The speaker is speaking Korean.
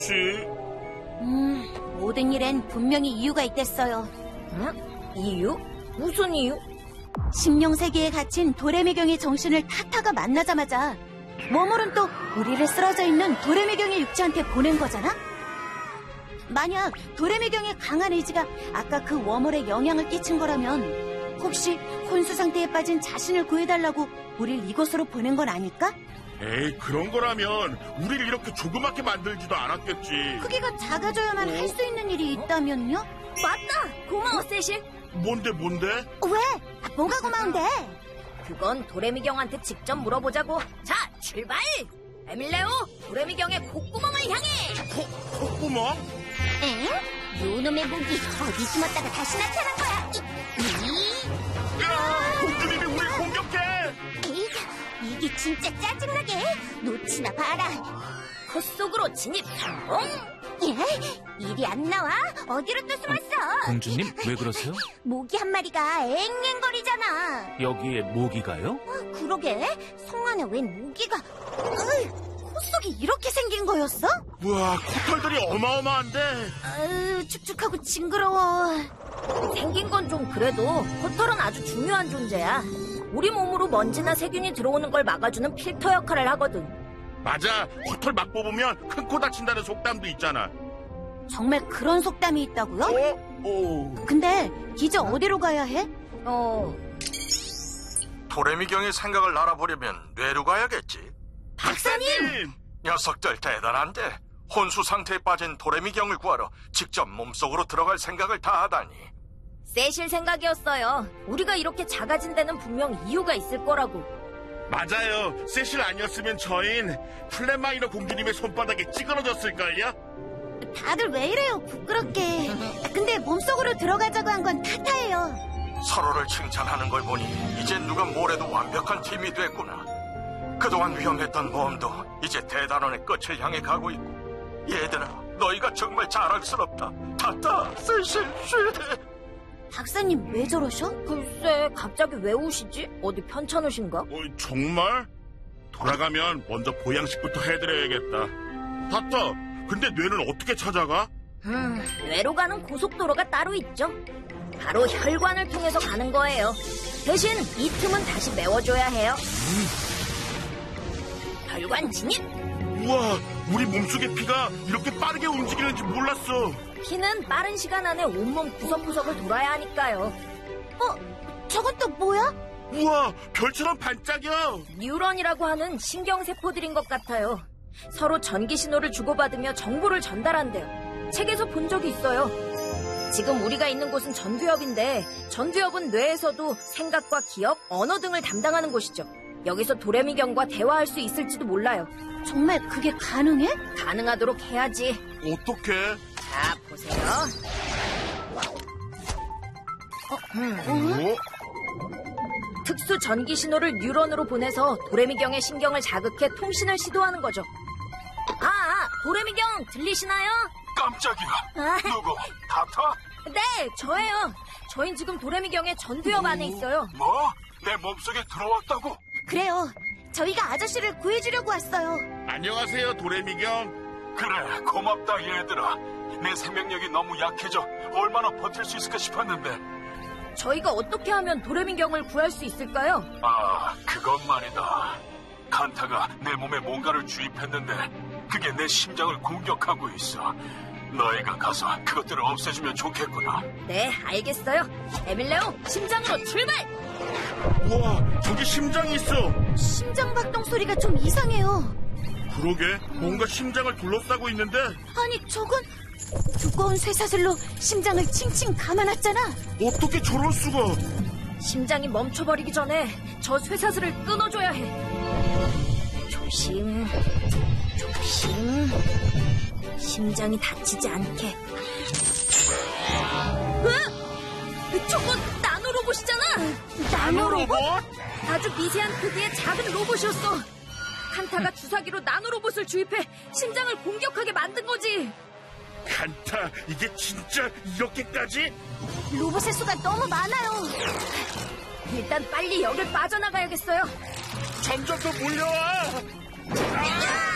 모든 일엔 분명히 이유가 있댔어요. 응? 이유? 무슨 이유? 심령세계에 갇힌 도레미경의 정신을 타타가 만나자마자 워몰은 또 우리를 쓰러져 있는 도레미경의 육체한테 보낸 거잖아? 만약 도레미경의 강한 의지가 아까 그 워몰에 영향을 끼친 거라면 혹시 혼수 상태에 빠진 자신을 구해달라고 우릴 이곳으로 보낸 건 아닐까? 에이, 그런 거라면 우리를 이렇게 조그맣게 만들지도 않았겠지. 크기가 작아져야만 할 수 있는 일이 있다면요? 맞다! 고마워, 세실. 뭔데? 왜? 뭐가 고마운데? 그건 도레미경한테 직접 물어보자고. 자, 출발! 에밀레오, 도레미경의 콧구멍을 향해! 콧구멍? 엥? 요놈의 목이 어디 숨었다가 다시 나타난 거야. 야, 공주님이 우릴 공격해! 이게 진짜 짜증나게. 놓치나 봐라. 콧 속으로 진입 성공! 예? 일이 안 나와? 어디로 또 숨었어? 공주님, 왜 그러세요? 모기 한 마리가 앵앵거리잖아. 여기에 모기가요? 그러게. 성 안에 웬 모기가. 콧속이 이렇게 생긴 거였어? 우와, 코털들이 어마어마한데. 축축하고 징그러워. 생긴 건 좀 그래도 코털은 아주 중요한 존재야. 우리 몸으로 먼지나 세균이 들어오는 걸 막아주는 필터 역할을 하거든. 맞아, 코털 막 뽑으면 큰 코 다친다는 속담도 있잖아. 정말 그런 속담이 있다고요? 근데 이제 어디로 가야 해? 도레미경의 생각을 알아보려면 뇌로 가야겠지. 박사님! 녀석들 대단한데 혼수 상태에 빠진 도레미경을 구하러 직접 몸속으로 들어갈 생각을 다 하다니. 세실 생각이었어요. 우리가 이렇게 작아진 데는 분명 이유가 있을 거라고. 맞아요. 세실 아니었으면 저흰 플랫마이너 공주님의 손바닥에 찌그러졌을걸요? 다들 왜 이래요, 부끄럽게. 근데 몸속으로 들어가자고 한 건 타타예요. 서로를 칭찬하는 걸 보니 이제 누가 뭐래도 완벽한 팀이 됐구나. 그동안 위험했던 모험도 이제 대단원의 끝을 향해 가고 있고. 얘들아, 너희가 정말 자랑스럽다. 타타, 세실, 쉐. 박사님 왜 저러셔? 글쎄, 갑자기 왜 우시지? 어디 편찮으신가? 정말? 돌아가면 먼저 보양식부터 해드려야겠다. 타타, 근데 뇌는 어떻게 찾아가? 뇌로 가는 고속도로가 따로 있죠. 바로 혈관을 통해서 가는 거예요. 대신 이 틈은 다시 메워줘야 해요. 혈관 진입! 우와, 우리 몸속의 피가 이렇게 빠르게 움직이는지 몰랐어. 피는 빠른 시간 안에 온몸 구석구석을 돌아야 하니까요. 저건 또 뭐야? 우와, 별처럼 반짝여. 뉴런이라고 하는 신경세포들인 것 같아요. 서로 전기 신호를 주고받으며 정보를 전달한대요. 책에서 본 적이 있어요. 지금 우리가 있는 곳은 전두엽인데 전두엽은 뇌에서도 생각과 기억, 언어 등을 담당하는 곳이죠. 여기서 도레미경과 대화할 수 있을지도 몰라요. 정말 그게 가능해? 가능하도록 해야지. 어떡해? 자, 보세요. 특수 전기 신호를 뉴런으로 보내서 도레미경의 신경을 자극해 통신을 시도하는 거죠. 도레미경 들리시나요? 깜짝이야. 누구? 타타? 네, 저예요. 저흰 지금 도레미경의 전두엽 안에 있어요. 뭐? 내 몸속에 들어왔다고? 그래요. 저희가 아저씨를 구해주려고 왔어요. 안녕하세요, 도레미경. 그래, 고맙다 얘들아. 내 생명력이 너무 약해져 얼마나 버틸 수 있을까 싶었는데. 저희가 어떻게 하면 도레미경을 구할 수 있을까요? 그건 말이다. 칸타가 내 몸에 뭔가를 주입했는데 그게 내 심장을 공격하고 있어. 너희가 가서 그것들을 없애주면 좋겠구나. 네, 알겠어요. 에밀레오, 심장으로 출발! 우와, 저기 심장이 있어. 심장박동 소리가 좀 이상해요. 그러게, 뭔가 심장을 둘러싸고 있는데. 아니, 저건 두꺼운 쇠사슬로 심장을 칭칭 감아놨잖아. 어떻게 저럴 수가? 심장이 멈춰버리기 전에 저 쇠사슬을 끊어줘야 해. 조심, 조심. 심장이 다치지 않게. 저건 나노로봇이잖아. 나노로봇? 아주 미세한 크기의 작은 로봇이었어. 칸타가 주사기로 나노로봇을 주입해 심장을 공격하게 만든 거지. 칸타, 이게 진짜 이렇게까지? 로봇의 수가 너무 많아요. 일단 빨리 여길 빠져나가야겠어요. 점점 더 몰려와.